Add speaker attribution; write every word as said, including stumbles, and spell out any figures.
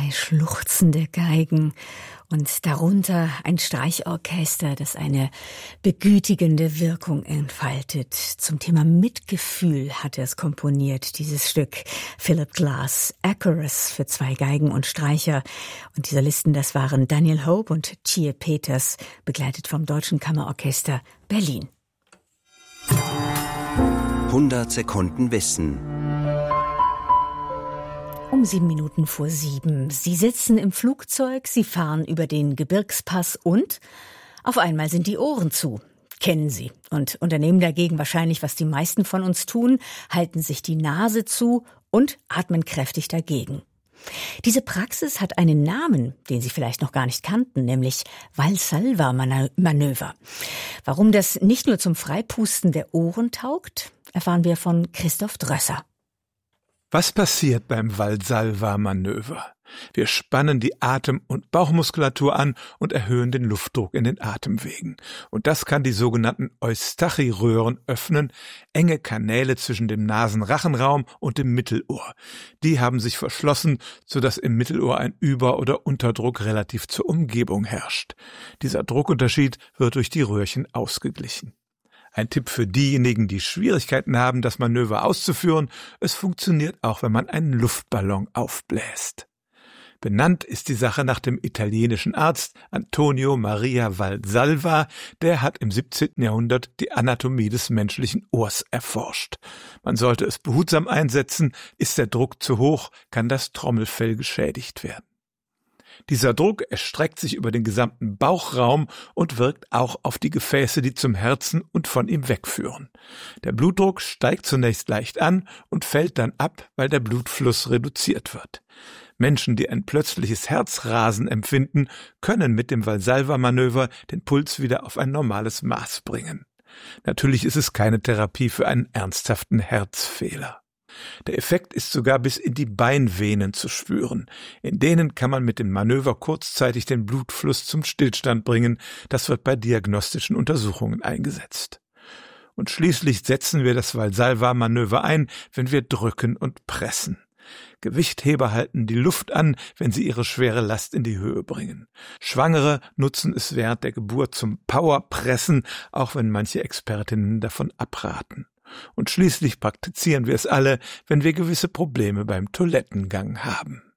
Speaker 1: Zwei schluchzende Geigen und darunter ein Streichorchester, das eine begütigende Wirkung entfaltet. Zum Thema Mitgefühl hat er es komponiert, dieses Stück. Philip Glass, Icarus für zwei Geigen und Streicher. Und diese Listen, das waren Daniel Hope und Tjie Peters, begleitet vom Deutschen Kammerorchester Berlin.
Speaker 2: hundert Sekunden Wissen.
Speaker 1: Um sieben Minuten vor sieben. Sie sitzen im Flugzeug, Sie fahren über den Gebirgspass und auf einmal sind die Ohren zu. Kennen Sie und unternehmen dagegen wahrscheinlich, was die meisten von uns tun, halten sich die Nase zu und atmen kräftig dagegen. Diese Praxis hat einen Namen, den Sie vielleicht noch gar nicht kannten, nämlich Valsalva-Manöver. Warum das nicht nur zum Freipusten der Ohren taugt, erfahren wir von Christoph Drösser.
Speaker 3: Was passiert beim Valsalva-Manöver? Wir spannen die Atem- und Bauchmuskulatur an und erhöhen den Luftdruck in den Atemwegen. Und das kann die sogenannten Eustachy-Röhren öffnen, enge Kanäle zwischen dem Nasenrachenraum und dem Mittelohr. Die haben sich verschlossen, sodass im Mittelohr ein Über- oder Unterdruck relativ zur Umgebung herrscht. Dieser Druckunterschied wird durch die Röhrchen ausgeglichen. Ein Tipp für diejenigen, die Schwierigkeiten haben, das Manöver auszuführen: Es funktioniert auch, wenn man einen Luftballon aufbläst. Benannt ist die Sache nach dem italienischen Arzt Antonio Maria Valsalva, der hat im siebzehnten Jahrhundert die Anatomie des menschlichen Ohrs erforscht. Man sollte es behutsam einsetzen, ist der Druck zu hoch, kann das Trommelfell geschädigt werden. Dieser Druck erstreckt sich über den gesamten Bauchraum und wirkt auch auf die Gefäße, die zum Herzen und von ihm wegführen. Der Blutdruck steigt zunächst leicht an und fällt dann ab, weil der Blutfluss reduziert wird. Menschen, die ein plötzliches Herzrasen empfinden, können mit dem Valsalva-Manöver den Puls wieder auf ein normales Maß bringen. Natürlich ist es keine Therapie für einen ernsthaften Herzfehler. Der Effekt ist sogar bis in die Beinvenen zu spüren. In denen kann man mit dem Manöver kurzzeitig den Blutfluss zum Stillstand bringen. Das wird bei diagnostischen Untersuchungen eingesetzt. Und schließlich setzen wir das Valsalva-Manöver ein, wenn wir drücken und pressen. Gewichtheber halten die Luft an, wenn sie ihre schwere Last in die Höhe bringen. Schwangere nutzen es während der Geburt zum Powerpressen, auch wenn manche Expertinnen davon abraten. Und schließlich praktizieren wir es alle, wenn wir gewisse Probleme beim Toilettengang haben.